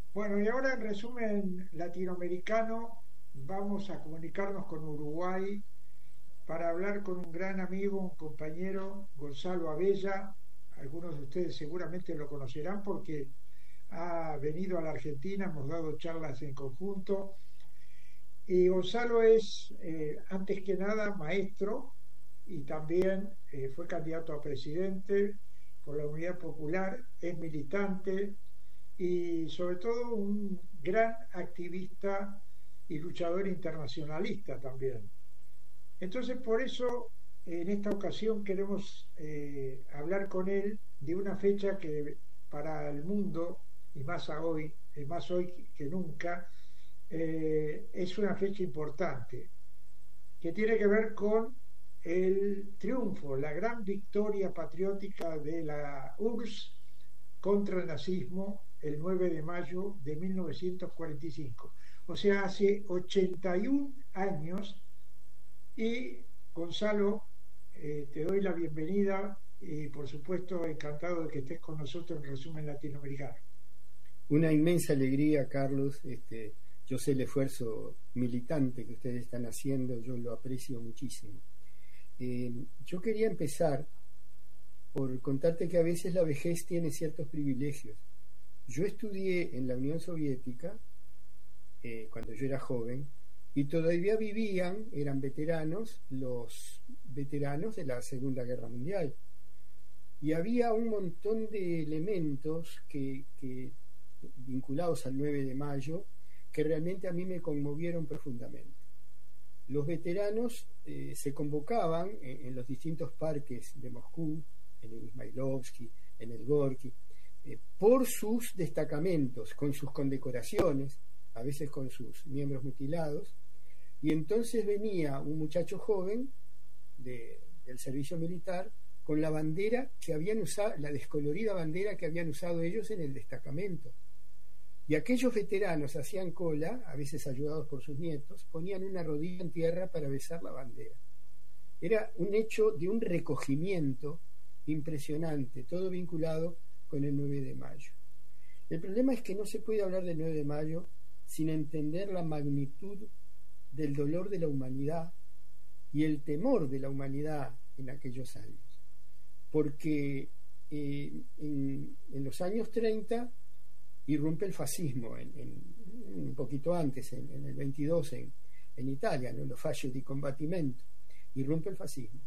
Bueno, y ahora en resumen latinoamericano, vamos a comunicarnos con Uruguay para hablar con un gran amigo, un compañero, Gonzalo Abella. Algunos de ustedes seguramente lo conocerán porque ha venido a la Argentina, hemos dado charlas en conjunto. Y Gonzalo es, antes que nada, maestro y también fue candidato a presidente por la Unidad Popular, es militante y sobre todo un gran activista y luchador internacionalista también. Entonces, por eso, en esta ocasión queremos hablar con él de una fecha que para el mundo, y más hoy que nunca, es una fecha importante, que tiene que ver con el triunfo, la gran victoria patriótica de la URSS contra el nazismo el 9 de mayo de 1945. O sea, hace 81 años. Y Gonzalo, te doy la bienvenida y por supuesto encantado de que estés con nosotros en Resumen Latinoamericano. Una inmensa alegría, Carlos. Yo sé el esfuerzo militante que ustedes están haciendo, yo lo aprecio muchísimo. Yo quería empezar por contarte que a veces la vejez tiene ciertos privilegios. Yo estudié en la Unión Soviética cuando yo era joven y todavía vivían, eran veteranos, los veteranos de la Segunda Guerra Mundial. Y había un montón de elementos que vinculados al 9 de mayo que realmente a mí me conmovieron profundamente. Los veteranos se convocaban en los distintos parques de Moscú, en el Ismailovsky, en el Gorky, por sus destacamentos, con sus condecoraciones, a veces con sus miembros mutilados, y entonces venía un muchacho joven del servicio militar con la bandera que habían usado, la descolorida bandera que habían usado ellos en el destacamento. Y aquellos veteranos hacían cola, a veces ayudados por sus nietos, ponían una rodilla en tierra para besar la bandera. Era un hecho de un recogimiento impresionante, todo vinculado con el 9 de mayo. El problema es que no se puede hablar del 9 de mayo sin entender la magnitud del dolor de la humanidad y el temor de la humanidad en aquellos años. Porque en los años 30 irrumpe el fascismo, un poquito antes, en el 22 en Italia, ¿no? Lo fascio di combattimento, irrumpe el fascismo.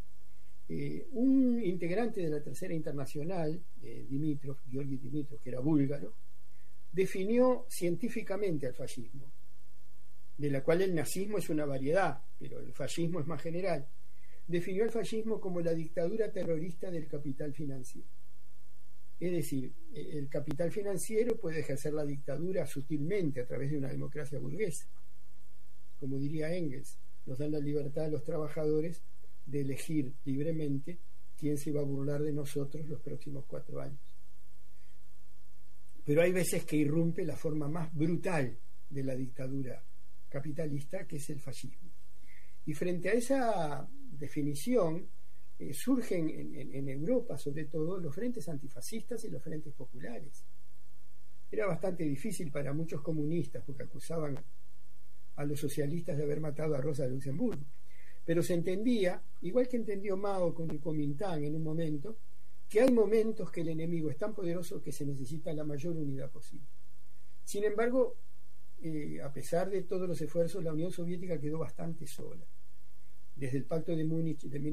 Un integrante de la Tercera Internacional, Georgi Dimitrov, que era búlgaro, definió científicamente al fascismo, de la cual el nazismo es una variedad, pero el fascismo es más general. Definió el fascismo como la dictadura terrorista del capital financiero. Es decir, el capital financiero puede ejercer la dictadura sutilmente a través de una democracia burguesa. Como diría Engels, nos dan la libertad a los trabajadores de elegir libremente quién se va a burlar de nosotros los próximos 4 años. Pero hay veces que irrumpe la forma más brutal de la dictadura capitalista, que es el fascismo. Y frente a esa definición, surgen en Europa, sobre todo, los frentes antifascistas y los frentes populares. Era bastante difícil para muchos comunistas, porque acusaban a los socialistas de haber matado a Rosa Luxemburgo. Pero se entendía, igual que entendió Mao con el Kuomintang en un momento, que hay momentos que el enemigo es tan poderoso que se necesita la mayor unidad posible. Sin embargo, a pesar de todos los esfuerzos, la Unión Soviética quedó bastante sola. Desde el Pacto de Múnich de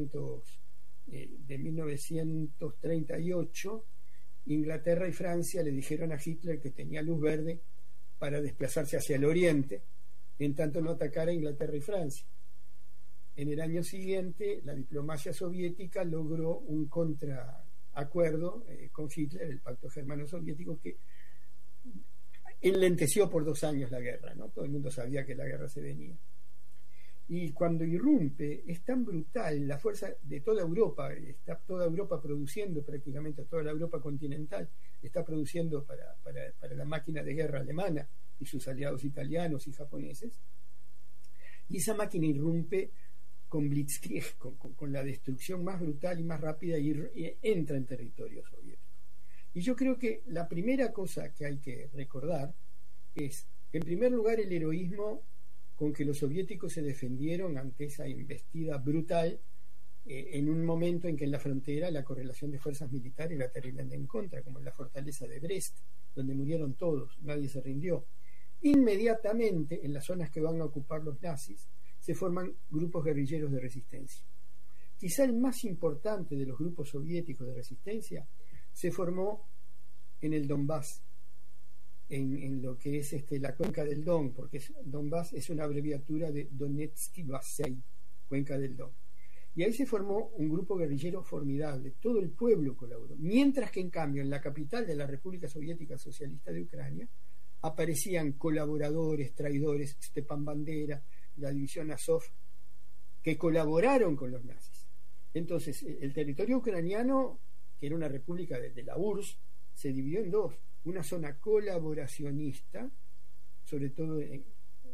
1938, Inglaterra y Francia le dijeron a Hitler que tenía luz verde para desplazarse hacia el oriente, en tanto no atacara a Inglaterra y Francia. En el año siguiente, la diplomacia soviética logró un contraacuerdo con Hitler, el Pacto Germano-Soviético, que enlenteció por 2 años la guerra, ¿no? Todo el mundo sabía que la guerra se venía. Y cuando irrumpe, es tan brutal la fuerza de toda Europa, está toda Europa produciendo, prácticamente toda la Europa continental, está produciendo para la máquina de guerra alemana y sus aliados italianos y japoneses. Y esa máquina irrumpe con blitzkrieg, con la destrucción más brutal y más rápida, y entra en territorio soviético. Y yo creo que la primera cosa que hay que recordar es, en primer lugar, el heroísmo con que los soviéticos se defendieron ante esa embestida brutal, en un momento en que en la frontera la correlación de fuerzas militares era terriblemente en contra, como en la fortaleza de Brest, donde murieron todos, nadie se rindió. Inmediatamente, en las zonas que van a ocupar los nazis, se forman grupos guerrilleros de resistencia. Quizá el más importante de los grupos soviéticos de resistencia se formó en el Donbass, en lo que es la cuenca del Don, porque Donbass es una abreviatura de Donetsky Bassei, cuenca del Don. Y ahí se formó un grupo guerrillero formidable, todo el pueblo colaboró. Mientras que en cambio en la capital de la República Soviética Socialista de Ucrania aparecían colaboradores, traidores, Stepan Bandera, la división Azov, que colaboraron con los nazis. Entonces el territorio ucraniano, que era una república de la URSS, se dividió en dos: una zona colaboracionista, sobre todo en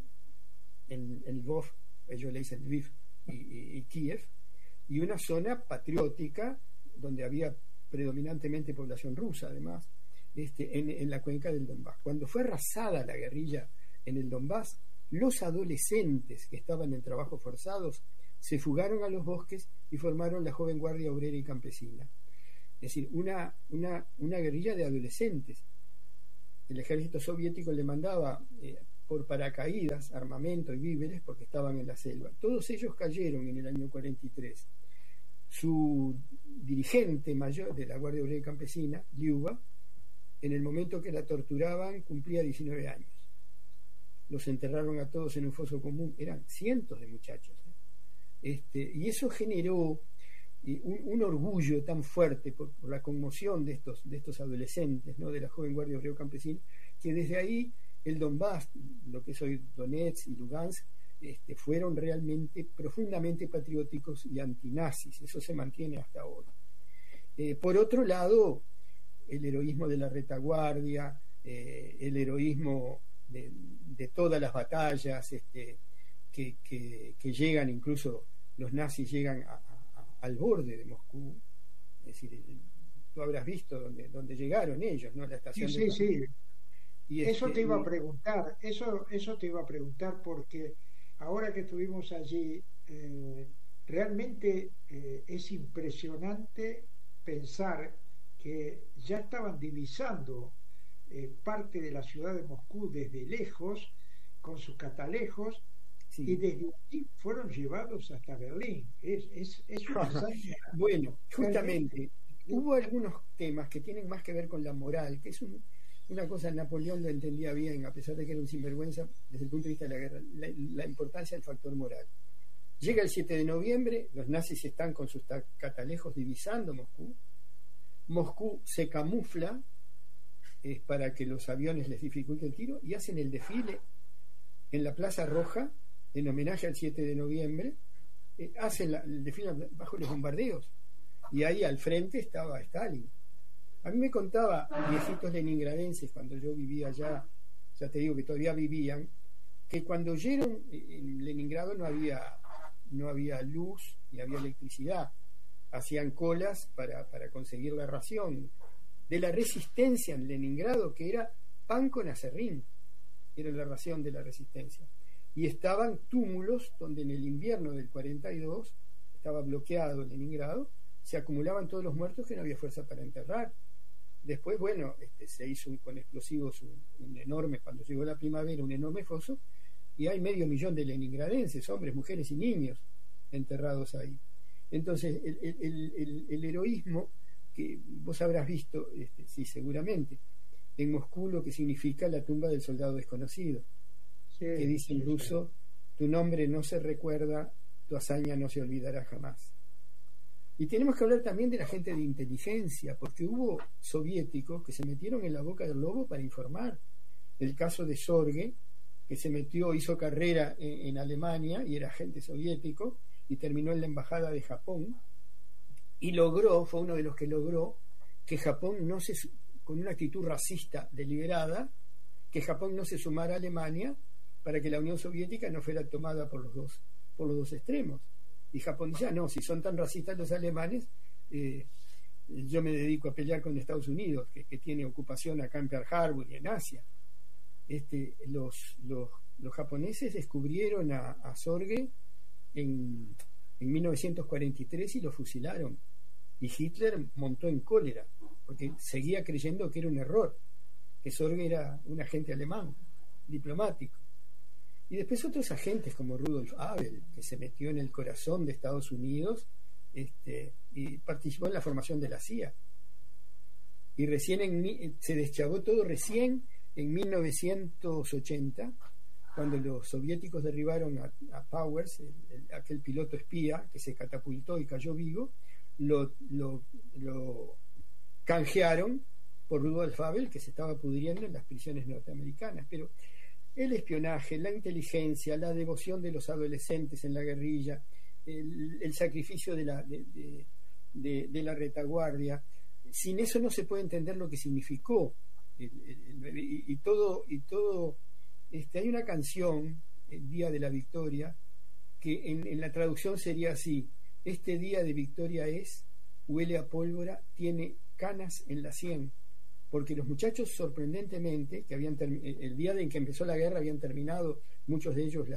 Lvov, ellos le dicen Lviv y Kiev, y una zona patriótica donde había predominantemente población rusa, además, en la cuenca del Donbass. Cuando fue arrasada la guerrilla en el Donbass, los adolescentes que estaban en trabajos forzados se fugaron a los bosques y formaron la Joven Guardia Obrera y Campesina. Es decir, una guerrilla de adolescentes. El ejército soviético le mandaba por paracaídas armamento y víveres porque estaban en la selva. Todos ellos cayeron en el año 43. Su dirigente mayor de la Guardia Obrera y Campesina, Liuba, en el momento que la torturaban, cumplía 19 años. Los enterraron a todos en un foso común. Eran cientos de muchachos. Y eso generó un orgullo tan fuerte por la conmoción de estos adolescentes, ¿no?, de la Joven Guardia Obrera Campesina, que desde ahí el Donbass, lo que es hoy Donetsk y Lugansk, fueron realmente profundamente patrióticos y antinazis. Eso se mantiene hasta ahora. Por otro lado, el heroísmo de la retaguardia, el heroísmo de todas las batallas que llegan, incluso los nazis llegan al borde de Moscú. Es decir, tú habrás visto donde llegaron ellos, ¿no? La estación sí, de sí. Y eso te iba a preguntar, eso te iba a preguntar, porque ahora que estuvimos allí, realmente es impresionante pensar que ya estaban divisando parte de la ciudad de Moscú desde lejos, con sus catalejos, sí, y desde allí fueron llevados hasta Berlín. Es bueno, justamente, hubo algunos temas que tienen más que ver con la moral, que es una cosa. Napoleón lo entendía bien, a pesar de que era un sinvergüenza desde el punto de vista de la guerra, la importancia del factor moral. Llega el 7 de noviembre, los nazis están con sus catalejos divisando Moscú. Moscú se camufla para que los aviones les dificulten el tiro, y hacen el desfile en la Plaza Roja en homenaje al 7 de noviembre. Hacen el desfile bajo los bombardeos, y ahí al frente estaba Stalin. A mí me contaba viejitos leningradenses, cuando yo vivía allá, ya te digo que todavía vivían, que cuando oyeron en Leningrado no había luz ni había electricidad. Hacían colas para conseguir la ración de la resistencia en Leningrado, que era pan con aserrín, era la ración de la resistencia. Y estaban túmulos donde en el invierno del 42 estaba bloqueado Leningrado, se acumulaban todos los muertos que no había fuerza para enterrar. Después, bueno, se hizo con explosivos un enorme, cuando llegó la primavera, un enorme foso, y hay 500.000 de leningradenses, hombres, mujeres y niños, enterrados ahí. Entonces, el heroísmo, que vos habrás visto, sí, seguramente, en Moscú, lo que significa la tumba del soldado desconocido, sí, que dice en ruso: tu nombre no se recuerda, tu hazaña no se olvidará jamás. Y tenemos que hablar también de la gente de inteligencia, porque hubo soviéticos que se metieron en la boca del lobo para informar. El caso de Sorge, que se metió, hizo carrera en Alemania y era agente soviético, y terminó en la embajada de Japón, y fue uno de los que logró que Japón con una actitud racista deliberada, que Japón no se sumara a Alemania, para que la Unión Soviética no fuera tomada por los dos extremos. Y Japón decía: no, si son tan racistas los alemanes, yo me dedico a pelear con Estados Unidos, que tiene ocupación acá en Pearl Harbor y en Asia. Los japoneses descubrieron a Sorge en 1943 y lo fusilaron. Y Hitler montó en cólera, porque seguía creyendo que era un error, que Sorge era un agente alemán, diplomático. Y después otros agentes como Rudolf Abel, que se metió en el corazón de Estados Unidos y participó en la formación de la CIA. Y recién se deschavó todo recién en 1980, cuando los soviéticos derribaron a Powers, aquel piloto espía que se catapultó y cayó vivo, lo canjearon por Rudolf Abel, que se estaba pudriendo en las prisiones norteamericanas. Pero el espionaje, la inteligencia, la devoción de los adolescentes en la guerrilla, el sacrificio de la retaguardia, sin eso no se puede entender lo que significó y todo. Hay una canción, El Día de la Victoria, que en la traducción sería así: este día de victoria huele a pólvora, tiene canas en la sien, porque los muchachos, sorprendentemente, que el día en que empezó la guerra habían terminado muchos de ellos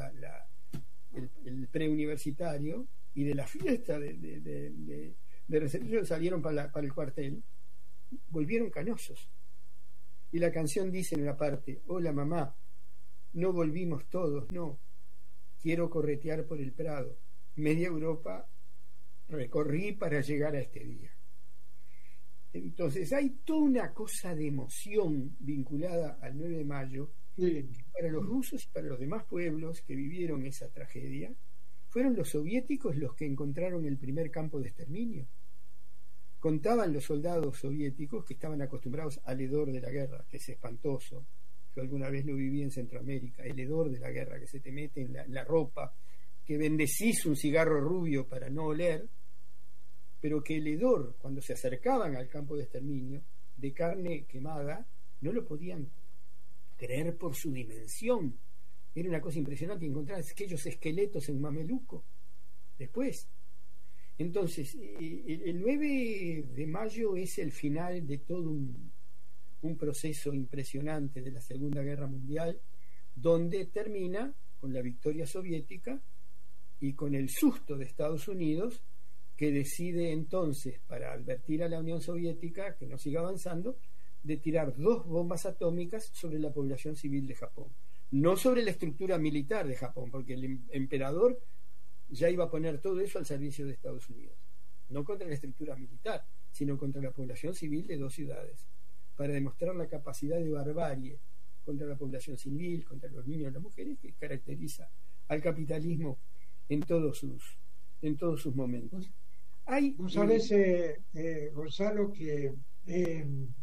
el preuniversitario, y de la fiesta de recepción salieron para el cuartel, volvieron canosos. Y la canción dice en una parte: hola mamá, no volvimos todos, no, quiero corretear por el Prado, media Europa recorrí para llegar a este día. Entonces hay toda una cosa de emoción vinculada al 9 de mayo, que para los rusos y para los demás pueblos que vivieron esa tragedia, fueron los soviéticos los que encontraron el primer campo de exterminio. Contaban los soldados soviéticos que estaban acostumbrados al hedor de la guerra, que es espantoso. Yo alguna vez lo viví en Centroamérica, el hedor de la guerra, que se te mete en la ropa, que bendecís un cigarro rubio para no oler, pero que el hedor, cuando se acercaban al campo de exterminio, de carne quemada, no lo podían creer por su dimensión. Era una cosa impresionante encontrar aquellos esqueletos en Mameluco después. Entonces, el 9 de mayo es el final de todo un proceso impresionante de la Segunda Guerra Mundial, donde termina con la victoria soviética y con el susto de Estados Unidos, que decide entonces, para advertir a la Unión Soviética que no siga avanzando, de tirar 2 bombas atómicas sobre la población civil de Japón. No sobre la estructura militar de Japón, porque el emperador ya iba a poner todo eso al servicio de Estados Unidos. No contra la estructura militar, sino contra la población civil de 2 ciudades, para demostrar la capacidad de barbarie contra la población civil, contra los niños y las mujeres, que caracteriza al capitalismo en todos sus momentos. Vos sabés, Gonzalo, que en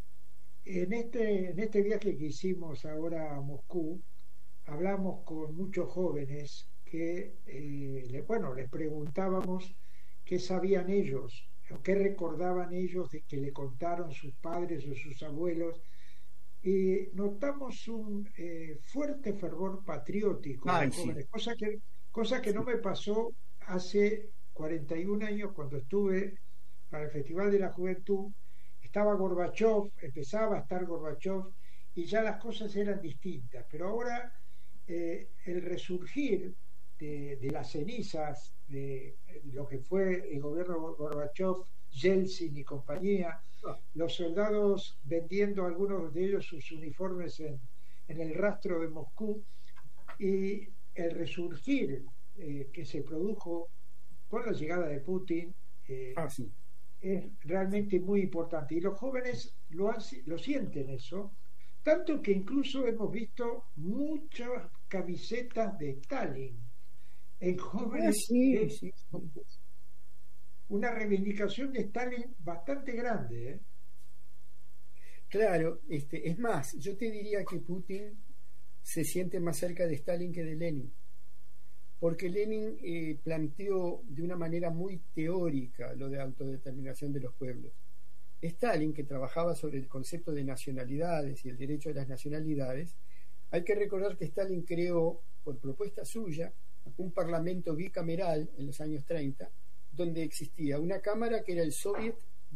este viaje que hicimos ahora a Moscú, hablamos con muchos jóvenes que, les preguntábamos qué sabían ellos, o qué recordaban ellos de que le contaron sus padres o sus abuelos, y notamos un fuerte fervor patriótico de los jóvenes, cosa que no me pasó hace 41 años cuando estuve para el Festival de la Juventud. Estaba Gorbachov, empezaba a estar Gorbachov y ya las cosas eran distintas, pero ahora el resurgir de las cenizas de lo que fue el gobierno Gorbachov, Yeltsin y compañía, los soldados vendiendo algunos de ellos sus uniformes en el rastro de Moscú, y el resurgir que se produjo con la llegada de Putin Sí. es realmente muy importante, y los jóvenes lo sienten eso, tanto que incluso hemos visto muchas camisetas de Stalin en jóvenes. Sí. Una reivindicación de Stalin bastante grande, ¿eh? Claro, es más, yo te diría que Putin se siente más cerca de Stalin que de Lenin, porque Lenin planteó de una manera muy teórica lo de autodeterminación de los pueblos. Stalin, que trabajaba sobre el concepto de nacionalidades y el derecho de las nacionalidades, hay que recordar que Stalin creó, por propuesta suya, un parlamento bicameral en los años 30, donde existía una cámara que era el Soviet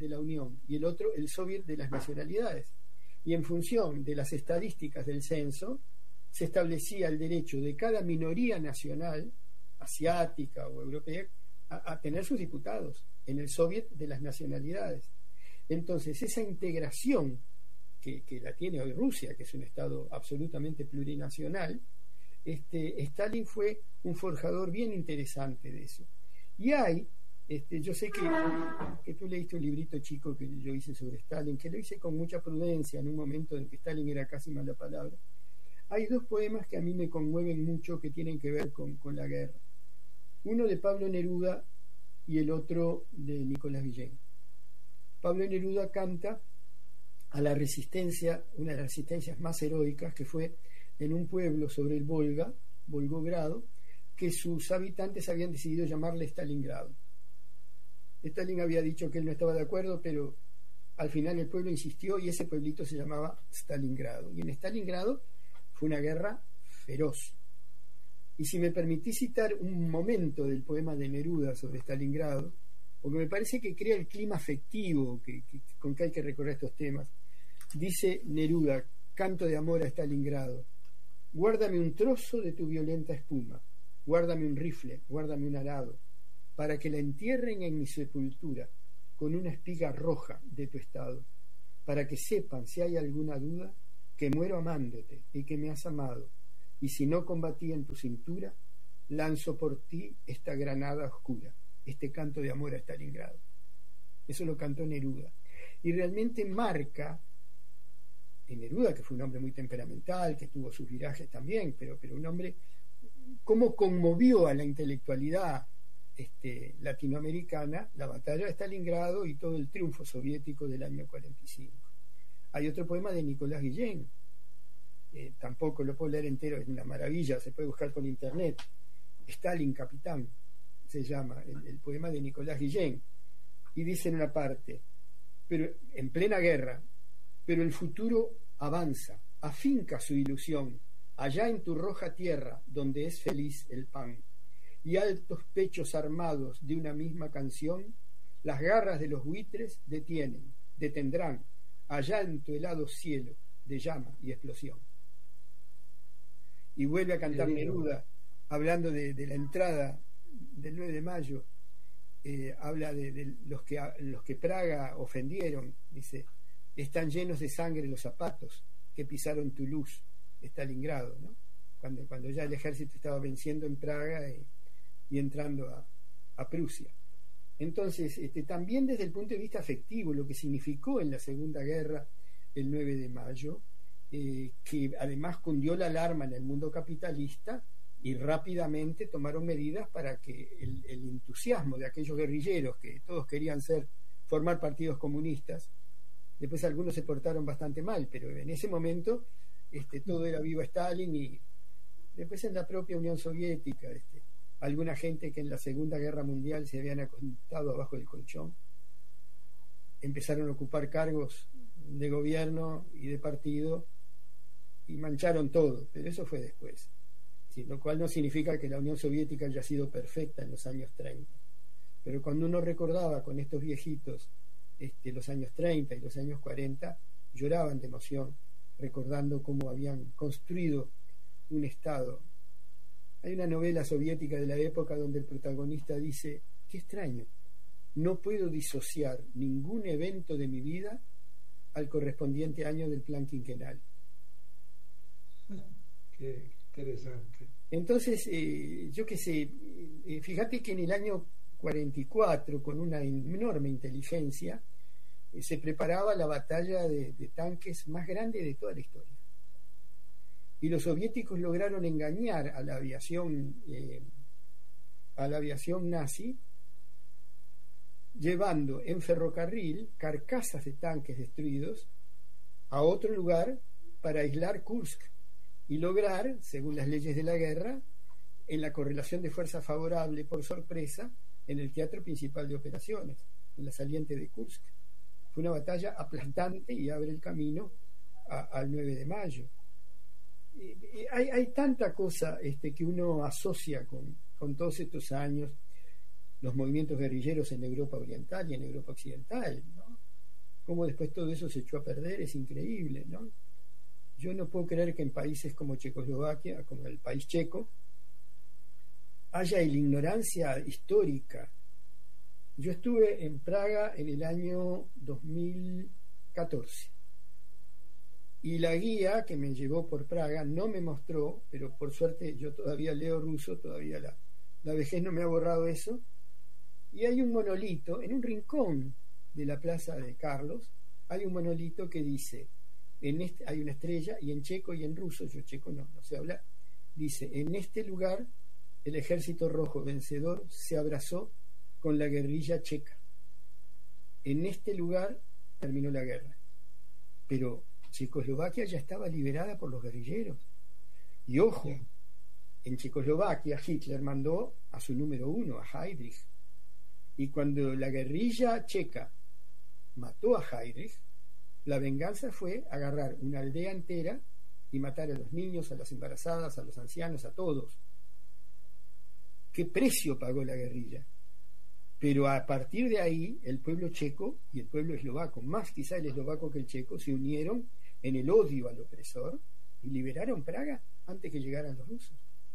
de la Unión y el otro el Soviet de las Nacionalidades. Y en función de las estadísticas del censo, se establecía el derecho de cada minoría nacional, asiática o europea, a tener sus diputados en el Soviet de las Nacionalidades. Entonces, esa integración que la tiene hoy Rusia, que es un Estado absolutamente plurinacional, Stalin fue un forjador bien interesante de eso. Y hay, yo sé que tú leíste un librito chico que yo hice sobre Stalin, que lo hice con mucha prudencia en un momento en que Stalin era casi mala palabra. Hay dos poemas que a mí me conmueven mucho que tienen que ver con la guerra. Uno de Pablo Neruda y el otro de Nicolás Guillén. Pablo Neruda canta a la resistencia, una de las resistencias más heroicas, que fue en un pueblo sobre el Volga, Volgogrado, que sus habitantes habían decidido llamarle Stalingrado. Stalin había dicho que él no estaba de acuerdo, pero al final el pueblo insistió y ese pueblito se llamaba Stalingrado. Y en Stalingrado fue una guerra feroz. Y si me permitís citar un momento del poema de Neruda sobre Stalingrado, porque me parece que crea el clima afectivo con que hay que recorrer estos temas. Dice Neruda, canto de amor a Stalingrado: guárdame un trozo de tu violenta espuma, guárdame un rifle, guárdame un arado, para que la entierren en mi sepultura con una espiga roja de tu estado, para que sepan, si hay alguna duda, que muero amándote y que me has amado, y si no combatí en tu cintura, lanzo por ti esta granada oscura, este canto de amor a Stalingrado. Eso lo cantó Neruda. Y realmente marca, en Neruda, que fue un hombre muy temperamental, que tuvo sus virajes también, pero un hombre, cómo conmovió a la intelectualidad latinoamericana la batalla de Stalingrado y todo el triunfo soviético del año 45. Hay otro poema de Nicolás Guillén, tampoco lo puedo leer entero, es una maravilla, se puede buscar por internet. Stalin Capitán se llama el poema de Nicolás Guillén, y dice en una parte, pero en plena guerra, pero el futuro avanza, afinca su ilusión allá en tu roja tierra donde es feliz el pan, y altos pechos armados de una misma canción las garras de los buitres detendrán allá en tu helado cielo de llama y explosión. Y vuelve a cantar Neruda, hablando de la entrada del 9 de mayo, habla de los que Praga ofendieron, dice, están llenos de sangre los zapatos que pisaron Toulouse, Stalingrado, ¿no? Cuando ya el ejército estaba venciendo en Praga y entrando a Prusia. Entonces, también desde el punto de vista afectivo, lo que significó en la Segunda Guerra el 9 de mayo, que además cundió la alarma en el mundo capitalista y rápidamente tomaron medidas para que el entusiasmo de aquellos guerrilleros que todos querían formar partidos comunistas, después algunos se portaron bastante mal, pero en ese momento todo era viva Stalin, y después en la propia Unión Soviética, alguna gente que en la Segunda Guerra Mundial se habían acostado abajo del colchón, empezaron a ocupar cargos de gobierno y de partido y mancharon todo, pero eso fue después. Sí, lo cual no significa que la Unión Soviética haya sido perfecta en los años 30. Pero cuando uno recordaba con estos viejitos los años 30 y los años 40, lloraban de emoción, recordando cómo habían construido un Estado. Hay una novela soviética de la época donde el protagonista dice, qué extraño, no puedo disociar ningún evento de mi vida al correspondiente año del plan quinquenal. Qué interesante. Entonces, yo qué sé, fíjate que en el año 44, con una enorme inteligencia, se preparaba la batalla de tanques más grande de toda la historia. Y los soviéticos lograron engañar a la aviación nazi, llevando en ferrocarril carcasas de tanques destruidos a otro lugar para aislar Kursk y lograr, según las leyes de la guerra, en la correlación de fuerza favorable por sorpresa, en el teatro principal de operaciones, en la saliente de Kursk. Fue una batalla aplastante y abre el camino al 9 de mayo. Hay tanta cosa que uno asocia con todos estos años, los movimientos guerrilleros en Europa Oriental y en Europa Occidental, ¿no? cómo después todo eso se echó a perder, es increíble, ¿no? Yo no puedo creer que en países como Checoslovaquia, como el país checo, haya la ignorancia histórica. Yo estuve en Praga en el año 2014 y la guía que me llevó por Praga no me mostró, pero por suerte yo todavía leo ruso, todavía la vejez no me ha borrado eso, y hay un monolito en un rincón de la plaza de Carlos, hay un monolito que dice, hay una estrella, y en checo y en ruso, yo checo no sé hablar, dice: en este lugar el ejército rojo vencedor se abrazó con la guerrilla checa. En este lugar terminó la guerra. Pero Checoslovaquia ya estaba liberada por los guerrilleros. Y ojo, en Checoslovaquia Hitler mandó a su número 1, a Heydrich. Y cuando la guerrilla checa mató a Heydrich, la venganza fue agarrar una aldea entera y matar a los niños, a las embarazadas, a los ancianos, a todos. ¿Qué precio pagó la guerrilla? Pero a partir de ahí, el pueblo checo y el pueblo eslovaco, más quizá el eslovaco que el checo, se unieron en el odio al opresor y liberaron Praga antes que llegaran los rusos.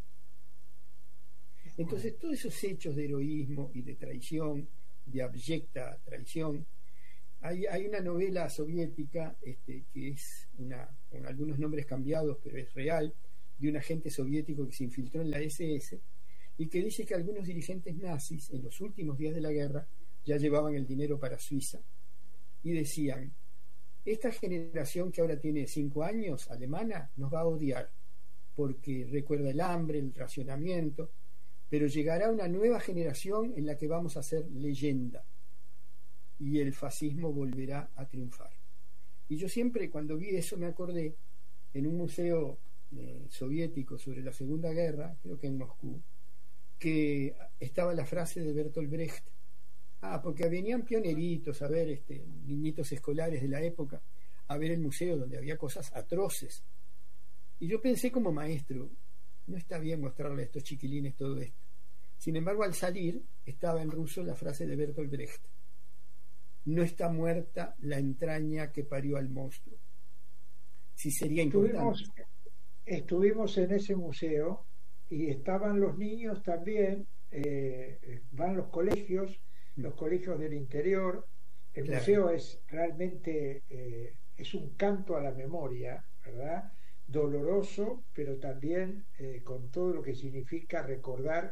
Entonces, todos esos hechos de heroísmo y de traición, de abyecta traición, hay una novela soviética que es con algunos nombres cambiados, pero es real, de un agente soviético que se infiltró en la SS y que dice que algunos dirigentes nazis en los últimos días de la guerra ya llevaban el dinero para Suiza y decían: esta generación que ahora tiene 5 años, alemana, nos va a odiar porque recuerda el hambre, el racionamiento, pero llegará una nueva generación en la que vamos a ser leyenda y el fascismo volverá a triunfar. Y yo siempre, cuando vi eso, me acordé en un museo soviético sobre la Segunda Guerra, creo que en Moscú, que estaba la frase de Bertolt Brecht. Porque venían pioneritos a ver, niñitos escolares de la época, a ver el museo donde había cosas atroces. Y yo pensé como maestro, no está bien mostrarle a estos chiquilines todo esto. Sin embargo, al salir, estaba en ruso la frase de Bertolt Brecht: no está muerta la entraña que parió al monstruo. Sí, sería importante. Estuvimos en ese museo y estaban los niños también, van los colegios del interior. El Claro. museo es realmente es un canto a la memoria, ¿verdad? Doloroso, pero también con todo lo que significa recordar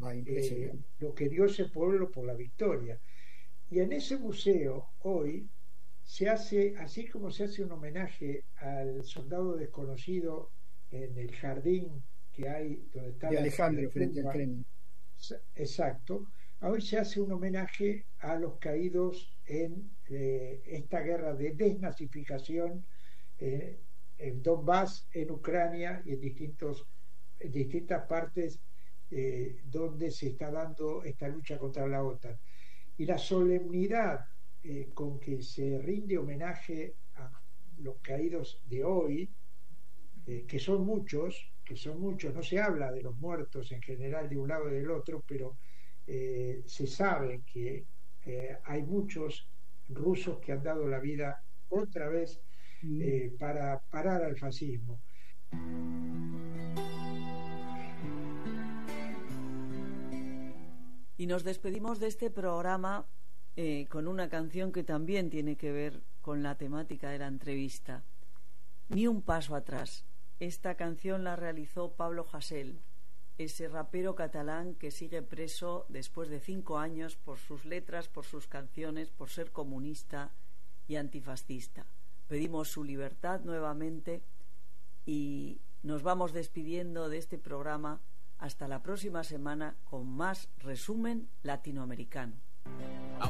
lo que dio ese pueblo por la victoria. Y en ese museo hoy se hace, así como se hace un homenaje al soldado desconocido en el jardín que hay donde está de Alejandro frente al Kremlin. Exacto. Hoy se hace un homenaje a los caídos en esta guerra de desnazificación en Donbass, en Ucrania y en distintas partes donde se está dando esta lucha contra la OTAN. Y la solemnidad con que se rinde homenaje a los caídos de hoy, que son muchos, no se habla de los muertos en general de un lado y del otro, pero se sabe que hay muchos rusos que han dado la vida otra vez para parar al fascismo. Y nos despedimos de este programa con una canción que también tiene que ver con la temática de la entrevista. Ni un paso atrás. Esta canción la realizó Pablo Hasél, ese rapero catalán que sigue preso después de 5 años por sus letras, por sus canciones, por ser comunista y antifascista. Pedimos su libertad nuevamente y nos vamos despidiendo de este programa hasta la próxima semana con más resumen latinoamericano.